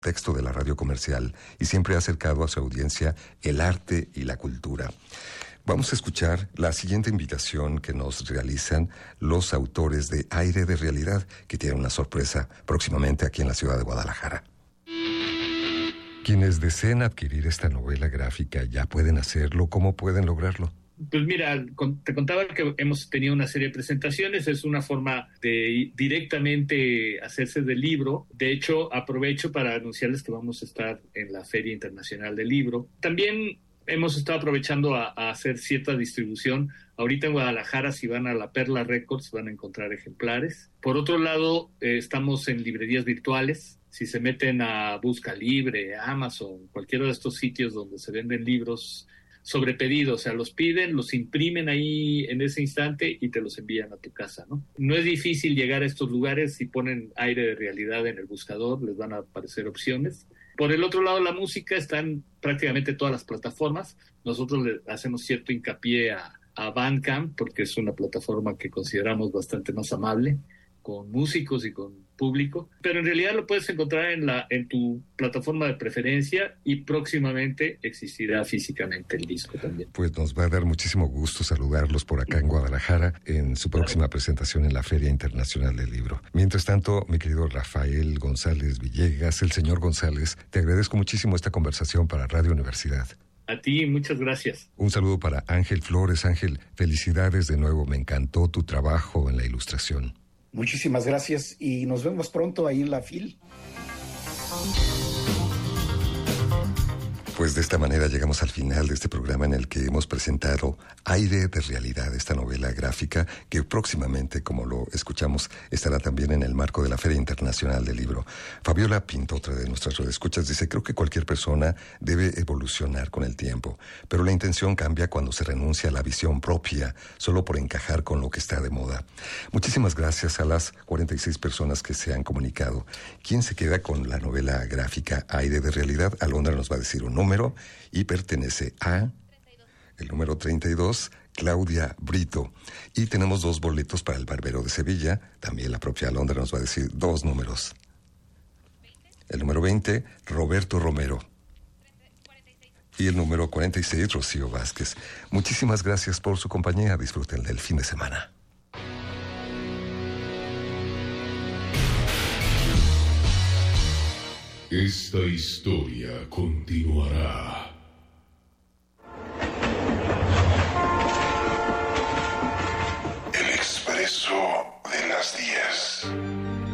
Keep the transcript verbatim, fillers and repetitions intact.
texto de la radio comercial y siempre ha acercado a su audiencia el arte y la cultura. Vamos a escuchar la siguiente invitación que nos realizan los autores de Aire de Realidad, que tienen una sorpresa próximamente aquí en la ciudad de Guadalajara. Quienes deseen adquirir esta novela gráfica ya pueden hacerlo. ¿Cómo pueden lograrlo? Pues mira, te contaba que hemos tenido una serie de presentaciones, es una forma de directamente hacerse del libro. De hecho, aprovecho para anunciarles que vamos a estar en la Feria Internacional del Libro. También hemos estado aprovechando a, a hacer cierta distribución. Ahorita en Guadalajara, si van a la Perla Records, van a encontrar ejemplares. Por otro lado, eh, estamos en librerías virtuales. Si se meten a Busca Libre, Amazon, cualquiera de estos sitios donde se venden libros sobre pedido, o sea, los piden, los imprimen ahí en ese instante y te los envían a tu casa, ¿no? No es difícil llegar a estos lugares. Si ponen Aire de Realidad en el buscador, les van a aparecer opciones. Por el otro lado, la música está en prácticamente todas las plataformas. Nosotros le hacemos cierto hincapié a, a Bandcamp, porque es una plataforma que consideramos bastante más amable con músicos y con público, pero en realidad lo puedes encontrar en la en tu plataforma de preferencia y próximamente existirá físicamente el disco también. Pues nos va a dar muchísimo gusto saludarlos por acá en Guadalajara en su próxima claro. presentación en la Feria Internacional del Libro. Mientras tanto, mi querido Rafael González Villegas, el señor González, te agradezco muchísimo esta conversación para Radio Universidad. A ti, muchas gracias. Un saludo para Ángel Flores. Ángel, felicidades de nuevo, me encantó tu trabajo en la ilustración. Muchísimas gracias y nos vemos pronto ahí en la F I L. Pues de esta manera llegamos al final de este programa en el que hemos presentado Aire de Realidad, esta novela gráfica que próximamente, como lo escuchamos, estará también en el marco de la Feria Internacional del Libro. Fabiola Pinto, otra de nuestras radioescuchas, dice: creo que cualquier persona debe evolucionar con el tiempo, pero la intención cambia cuando se renuncia a la visión propia solo por encajar con lo que está de moda. Muchísimas gracias a las cuarenta y seis personas que se han comunicado. ¿Quién se queda con la novela gráfica Aire de Realidad? Alondra nos va a decir un número y pertenece a el número treinta y dos, Claudia Brito. Y tenemos dos boletos para el Barbero de Sevilla. También la propia Alondra nos va a decir dos números. El número veinte, Roberto Romero. Y el número cuarenta y seis, Rocío Vázquez. Muchísimas gracias por su compañía. Disfruten del fin de semana. Esta historia continuará.